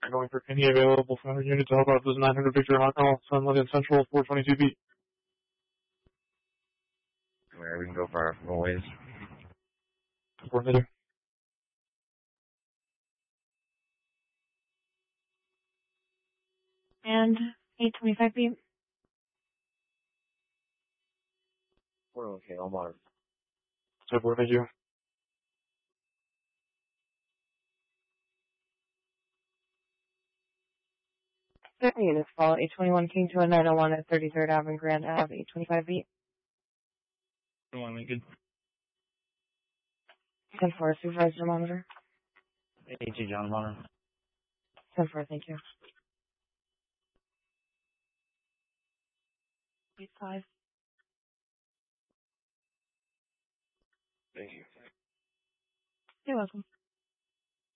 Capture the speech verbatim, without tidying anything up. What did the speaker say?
Going for any available five hundred units to help out this nine hundred Victor Hawkall, Sun London Central, four twenty-two B. Where we can go for our boys. four thirty. And eight twenty-five B. We're okay, Omar. So, four, thank you. Certain units follow eight twenty-one King to a nine oh one at thirty-third Avenue Grand Ave, eight twenty-five B. Come on, Lincoln. ten four, supervisor monitor. A G John Monitor. ten four, thank you. eight five. Thank you. You're welcome.